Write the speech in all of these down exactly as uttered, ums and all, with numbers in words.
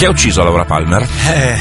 Chi ha ucciso Laura Palmer? Eh.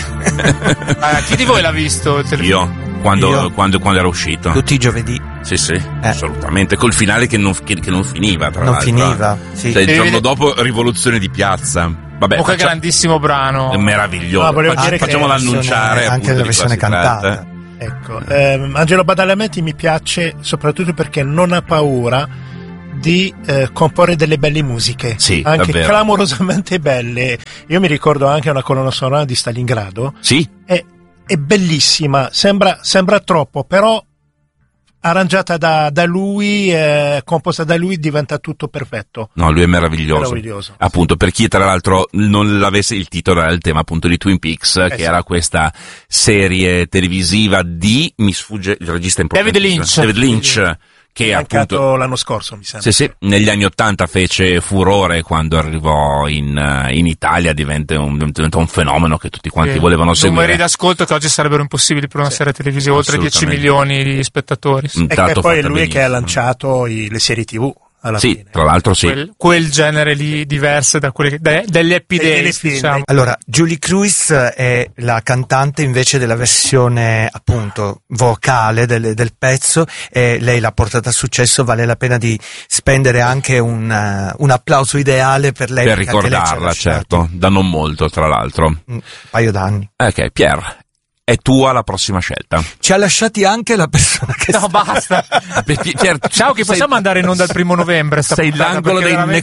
eh, chi di voi l'ha visto? Io, quando, Io. Quando, quando era uscito. Tutti i giovedì. Sì, sì, eh. assolutamente. Col finale che non, che, che non finiva, tra non l'altro. Non finiva, sì. Cioè, il e giorno vede... dopo, Rivoluzione di Piazza. Vabbè, oh, che faccia... grandissimo brano. È meraviglioso. No, volevo Faccia, dire facciamolo che annunciare. Anche la versione cantata. Ecco, ehm, Angelo Badalamenti mi piace soprattutto perché non ha paura di eh, comporre delle belle musiche, sì, anche davvero. clamorosamente belle. Io mi ricordo anche una colonna sonora di Stalingrado. Sì. È, è bellissima, sembra, sembra troppo, però arrangiata da, da lui, eh, composta da lui, diventa tutto perfetto. No, lui è meraviglioso. Meraviglioso. Appunto, per chi tra l'altro non l'avesse, il titolo era il tema appunto di Twin Peaks, eh che sì. era questa serie televisiva di, mi sfugge il regista importante. David Lynch. David Lynch. Che appunto l'anno scorso, mi sembra. Sì, sì, negli anni Ottanta fece furore quando arrivò in, in Italia, diventa un, diventa un fenomeno che tutti quanti sì. volevano seguire. Numeri d'ascolto che oggi sarebbero impossibili per una sì. serie televisiva, oltre dieci milioni di spettatori. Sì. E che poi è lui che ha lanciato i, le serie tivù. Alla sì, fine. tra l'altro sì. Quel, quel genere lì diverse da quelle da, dagli Happy Days, diciamo. Allora, Julie Cruz è la cantante invece della versione appunto vocale del, del pezzo, e lei l'ha portata a successo, vale la pena di spendere anche un, uh, un applauso ideale per lei. Per ricordarla, certo, da non molto tra l'altro. Un paio d'anni. Ok, Pier. È tua la prossima scelta. Ci ha lasciati anche la persona che no sta... basta Pier, ciao, che possiamo sei... andare in onda il primo novembre. Sta sei l'angolo del veramente...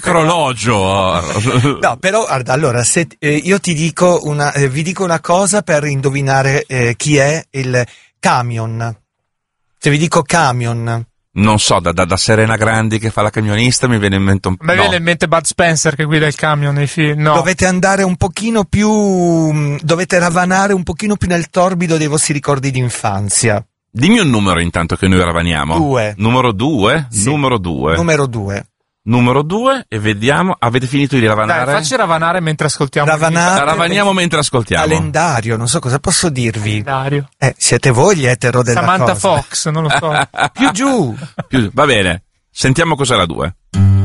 necrologio. No, però guarda, allora se eh, io ti dico una eh, vi dico una cosa per indovinare eh, chi è il Camion. Se vi dico Camion, non so, da, da, da Serena Grandi che fa la camionista mi viene in mente un po'. Mi no. viene in mente Bud Spencer che guida il camion nei film. No. Dovete andare un pochino più. Dovete ravanare un pochino più nel torbido dei vostri ricordi di infanzia. Dimmi un numero intanto che noi ravaniamo. Due. Numero due? Sì. Numero due. Numero due. Numero due e vediamo. Avete finito di ravanare? Dai, facci ravanare mentre ascoltiamo. Ravanate, ravaniamo mentre ascoltiamo. Calendario, non so cosa posso dirvi. Calendario. Eh, siete voi gli etero della Samantha cosa. Fox, non lo so. Più giù. Più, va bene. Sentiamo cos'è la due.